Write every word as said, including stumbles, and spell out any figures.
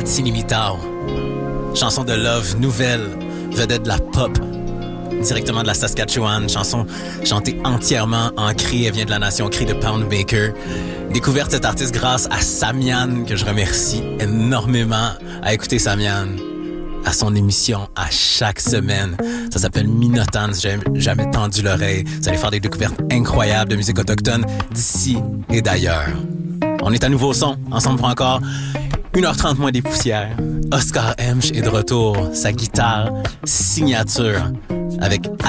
Mati Limitao. Chanson de love, nouvelle, vedette de la pop, directement de la Saskatchewan. Chanson chantée entièrement en cri, elle vient de la nation cri de Pound Baker. Découverte cet artiste grâce à Samian, que je remercie énormément à écouter Samian à son émission à chaque semaine. Ça s'appelle Minotans, j'ai jamais tendu l'oreille. Vous allez faire des découvertes incroyables de musique autochtone d'ici et d'ailleurs. On est à nouveau au son, ensemble pour encore une heure trente moins des poussières. Oscar Hemsch est de retour, sa guitare signature avec